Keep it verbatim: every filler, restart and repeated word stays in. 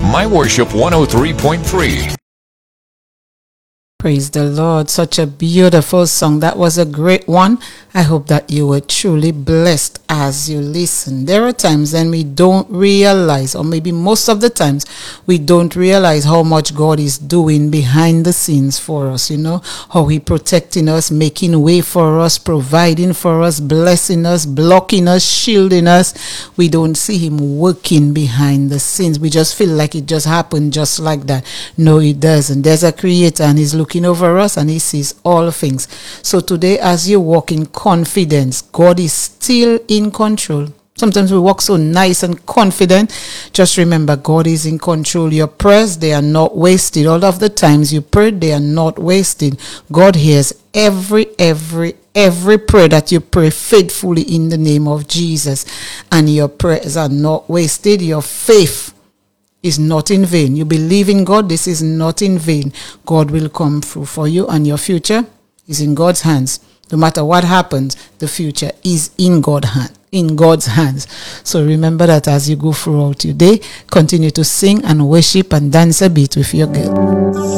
My Worship one oh three point three. Praise the Lord. Such a beautiful song. That was a great one. I hope that you were truly blessed as you listen. There are times when we don't realize, or maybe most of the times, we don't realize how much God is doing behind the scenes for us, you know, how He protecting us, making way for us, providing for us, blessing us, blocking us, shielding us. We don't see Him working behind the scenes. We just feel like it just happened just like that. No, it doesn't. There's a Creator and He's looking over us and He sees all things. So today, as you walk in confidence, God is still in control. Sometimes we walk so nice and confident. Just remember, God is in control. Your prayers, they are not wasted. All of the times you prayed, they are not wasted. God hears every, every, every prayer that you pray faithfully in the name of Jesus. And your prayers are not wasted. Your faith is not in vain. You believe in God, this is not in vain. God will come through for you, and your future is in God's hands. No matter what happens, the future is in God's hand, in God's hands. So remember that as you go throughout your day, continue to sing and worship and dance a bit with your girl.